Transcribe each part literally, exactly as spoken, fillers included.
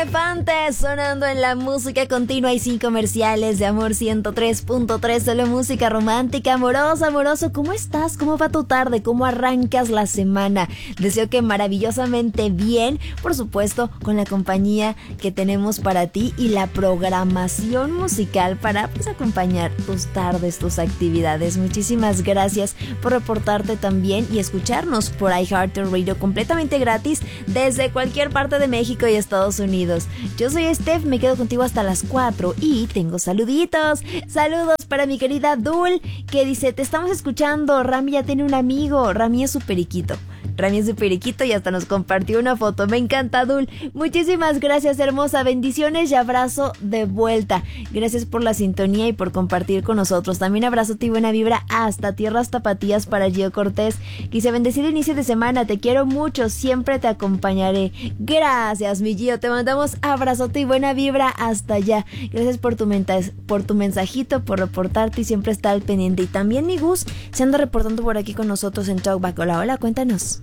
Elefantes sonando en la música continua y sin comerciales de Amor ciento tres punto tres, solo música romántica. Amorosa, amoroso, ¿cómo estás? ¿Cómo va tu tarde? ¿Cómo arrancas la semana? Deseo que maravillosamente bien, por supuesto, con la compañía que tenemos para ti y la programación musical para pues acompañar tus tardes, tus actividades. Muchísimas gracias por reportarte también y escucharnos por iHeartRadio completamente gratis desde cualquier parte de México y Estados Unidos. Yo soy Steph, me quedo contigo hasta las cuatro y tengo saluditos. Saludos para mi querida Dul, que dice, te estamos escuchando, Rami ya tiene un amigo, Rami es su periquito. Rami es su periquito y hasta nos compartió una foto. Me encanta, Dul. Muchísimas gracias, hermosa. Bendiciones y abrazo de vuelta. Gracias por la sintonía y por compartir con nosotros. También abrazo y buena vibra hasta Tierras Tapatías para Gio Cortés. Quise bendecir inicio de semana. Te quiero mucho. Siempre te acompañaré. Gracias, mi Gio. Te mandamos abrazote y buena vibra hasta allá. Gracias por tu, menta- por tu mensajito, por reportarte y siempre estar al pendiente. Y también mi Gus se anda reportando por aquí con nosotros en Talkback. Hola, hola, cuéntanos.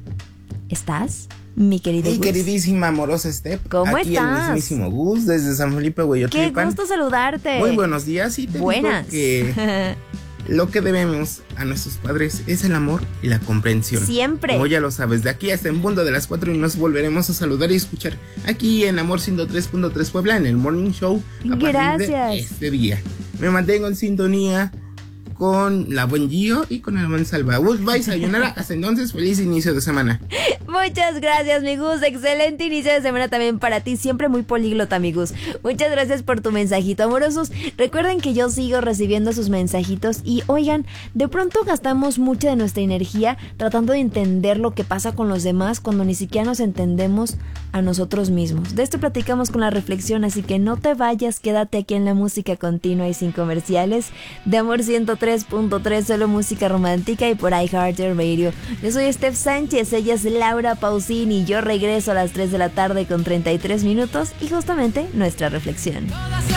¿Estás, mi querido Mi Gus? queridísima amorosa Steph. ¿Cómo aquí estás? el mismísimo Gus desde San Felipe, Qué Hueyotlipan. gusto saludarte. Muy buenos días y te Buenas. digo que lo que debemos a nuestros padres es el amor y la comprensión. Siempre. Como ya lo sabes, de aquí hasta en punto de las cuatro y nos volveremos a saludar y escuchar aquí en Amor ciento tres punto tres Puebla en el Morning Show. A Gracias. partir de este día. Me mantengo en sintonía con la buen Gio y con el buen Salva. Bye, sayonara. Hasta entonces, feliz inicio de semana. Muchas gracias, mi Gus. Excelente inicio de semana también para ti. Siempre muy políglota, mi Gus. Muchas gracias por tu mensajito, amorosos. Recuerden que yo sigo recibiendo sus mensajitos y oigan, de pronto gastamos mucha de nuestra energía tratando de entender lo que pasa con los demás cuando ni siquiera nos entendemos a nosotros mismos. De esto platicamos con la reflexión, así que no te vayas, quédate aquí en la música continua y sin comerciales de Amor ciento tres punto tres, solo música romántica y por iHeartRadio. Yo soy Steph Sánchez, ella es Laura Pausini y yo regreso a las tres de la tarde con treinta y tres minutos y justamente nuestra reflexión.